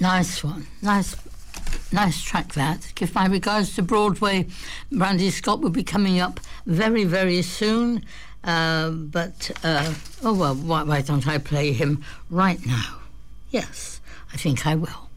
Nice one. Nice track, that. Give my regards to Broadway. Brandy Scott will be coming up very, very soon. Why don't I play him right now? Yes, I think I will.